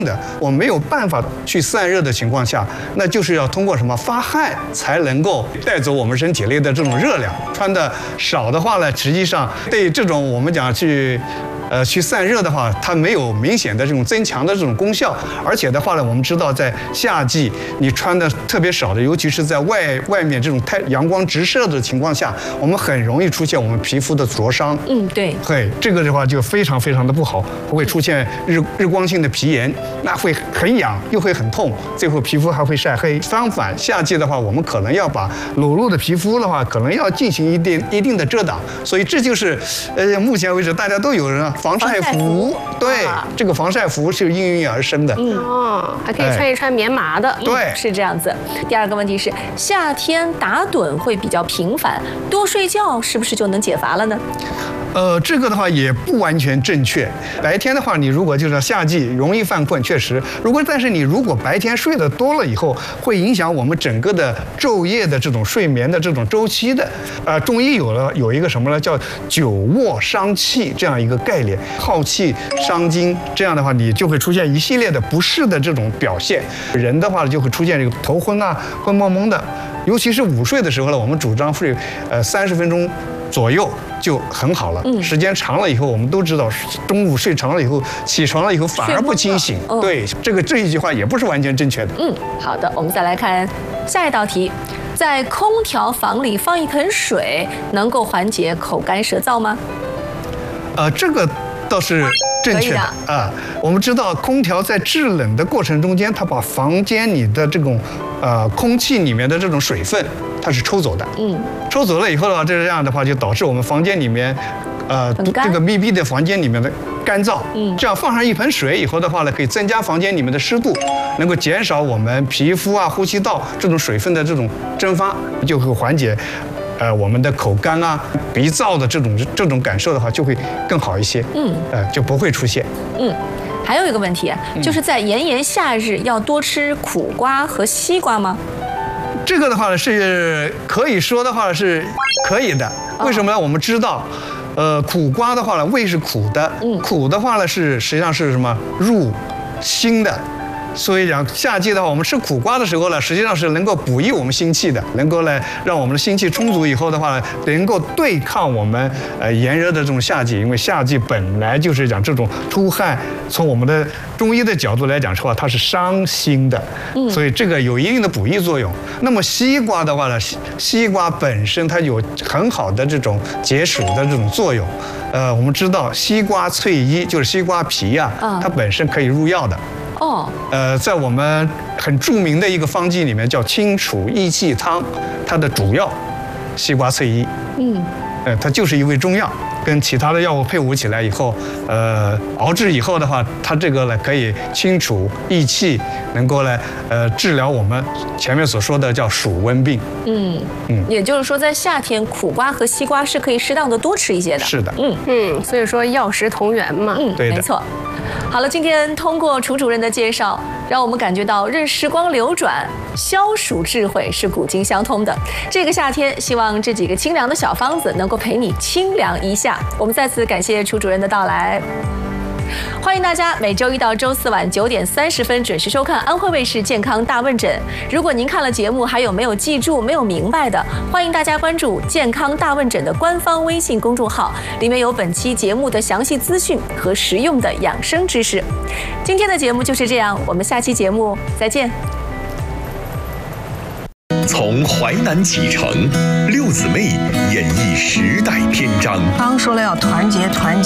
的，我没有办法去散热的情况下，那就是要通过什么发汗才能够带走我们身体内的这种热量。穿的少的话呢，实际上对这种我们讲去散热的话，它没有明显的这种增强的这种功效。而且的话呢，我们知道在夏季你穿的特别少的，尤其是在外面这种阳光直射的情况下，我们很容易出现我们皮肤的灼伤。 对， 这个的话就非常非常的不好，会出现日光性的皮炎，那会很痒又会很痛，最后皮肤还会晒黑。相反，夏季的话，我们可能要把裸露的皮肤的话，可能要进行一定的遮挡。所以这就是目前为止大家都有人防晒服，对，这个防晒服是应运而生的。 还可以穿一穿棉麻的。 对， 是这样子。第二个问题是，夏天打盹会比较频繁，多睡觉是不是就能解乏了呢？ 这个的话也不完全正确。白天的话，你如果就是夏季容易犯困，确实。但是你如果白天睡得多了以后，会影响我们整个的昼夜的这种睡眠的这种周期的。中医有一个什么呢？叫久卧伤气这样一个概念，耗气伤精。这样的话，你就会出现一系列的不适的这种表现。人的话就会出现这个头昏啊、昏蒙蒙的。尤其是午睡的时候呢，我们主张睡30分钟左右就很好了。时间长了以后，我们都知道，中午睡长了以后，起床了以后反而不清醒。对，这一句话也不是完全正确的。 好的，我们再来看下一道题，在空调房里放一盆水，能够缓解口干舌燥吗？ 这个倒是正确的我们知道，空调在制冷的过程中间，它把房间里的这种空气里面的这种水分，它是抽走的。抽走了以后的话，这样的话就导致我们房间里面这个密闭的房间里面的干燥。这样放上一盆水以后的话呢，可以增加房间里面的湿度，能够减少我们皮肤啊、呼吸道这种水分的这种蒸发，就会缓解我们的口干啊、鼻燥的这种感受的话，就会更好一些。就不会出现。 还有一个问题就是在炎炎夏日要多吃苦瓜和西瓜吗？ 这个的话呢，是可以说的话是可以的。为什么呢？我们知道，苦瓜的话呢，味是苦的，苦的话呢实际上是什么？入心的。所以讲夏季的话，我们吃苦瓜的时候呢，实际上是能够补益我们心气的，能够呢让我们的心气充足以后的话，能够对抗我们炎热的这种夏季。因为夏季本来就是讲这种出汗，从我们的中医的角度来讲的话，它是伤心的，所以这个有一定的补益作用。那么西瓜的话呢，西瓜本身它有很好的这种解暑的这种作用。我们知道西瓜翠衣就是西瓜皮它本身可以入药的。在我们很著名的一个方剂里面叫清暑益气汤，它的主药西瓜翠衣。它就是一味中药，跟其他的药物配伍起来以后，熬制以后的话，它这个呢可以清除益气，能够呢治疗我们前面所说的叫暑温病。 也就是说，在夏天苦瓜和西瓜是可以适当的多吃一些的。 是的。 所以说药食同源嘛。 对的， 没错。好了，今天通过楚主任的介绍，让我们感觉到任时光流转，消暑智慧是古今相通的。这个夏天，希望这几个清凉的小方子能够陪你清凉一下。我们再次感谢楚主任的到来。欢迎大家每周一到周四晚9点30分准时收看安徽卫视健康大问诊。如果您看了节目还有没有记住、没有明白的，欢迎大家关注健康大问诊的官方微信公众号，里面有本期节目的详细资讯和实用的养生知识。今天的节目就是这样，我们下期节目再见。 从淮南启程，六姊妹演绎时代篇章。 刚说了要团结，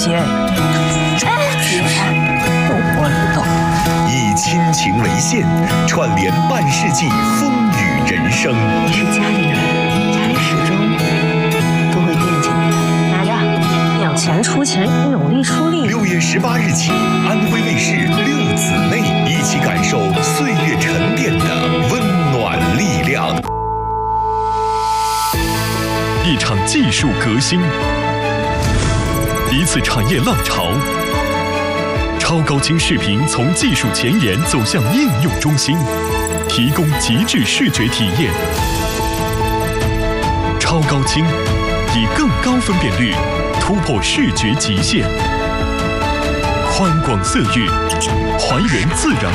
我懂。 以亲情为线，串联半世纪风雨人生。 你是家里人，家里始终都会惦记你。拿着，有钱出钱，努力出力。 6月18日起，安徽卫视六姊妹一起感受岁月沉淀的温暖力量。一场技术革新，一次产业浪潮。超高清视频从技术前沿走向应用中心，提供极致视觉体验。超高清以更高分辨率突破视觉极限， 宽广色域，还原自然